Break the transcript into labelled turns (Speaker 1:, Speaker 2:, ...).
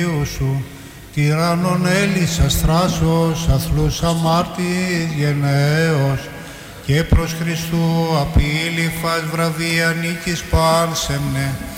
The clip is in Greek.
Speaker 1: σου, τυράννων έλυσας θράσος, αθλούς αμάρτης γενναίος, και προς Χριστού απείληφας βραβεία νίκης πάνσεμνε,